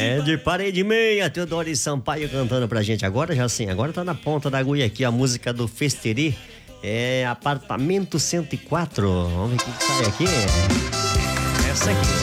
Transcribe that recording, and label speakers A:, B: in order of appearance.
A: É, de parede meia, Teodoro Sampaio cantando pra gente agora, já sim, agora tá na ponta da agulha aqui a música do Festeri, Apartamento 104, vamos ver o que sai aqui. Essa aqui.